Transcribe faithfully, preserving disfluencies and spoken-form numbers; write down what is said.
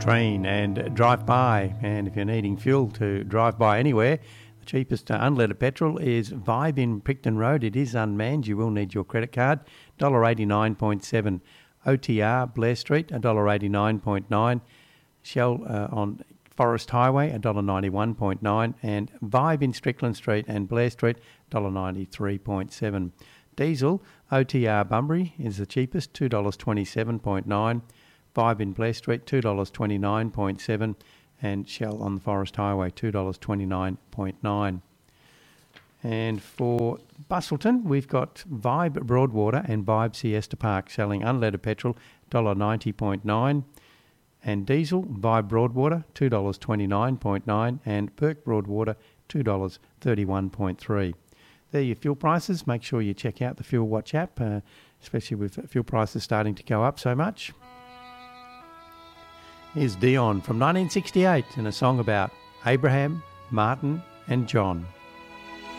Train and Drive By. And if you're needing fuel to drive by anywhere, the cheapest uh, unleaded petrol is Vibe in Picton Road. It is unmanned. You will need your credit card. one dollar eighty-nine point seven. O T R Blair Street, one dollar eighty-nine point nine. Shell uh, on Forest Highway, one dollar ninety-one point nine. And Vibe in Strickland Street and Blair Street, one dollar ninety-three point seven. Diesel, O T R Bunbury is the cheapest, two dollars twenty-seven point nine. Vibe in Blair Street, two dollars twenty-nine point seven. And Shell on the Forest Highway, two dollars twenty-nine point nine. And for Busselton, we've got Vibe Broadwater and Vibe Siesta Park selling unleaded petrol, one dollar ninety point nine. And diesel, Vibe Broadwater, two dollars twenty-nine point nine. And Perk Broadwater, two dollars thirty-one point three. There are your fuel prices. Make sure you check out the Fuel Watch app, uh, especially with fuel prices starting to go up so much. Here's Dion from nineteen sixty-eight and a song about Abraham, Martin and John.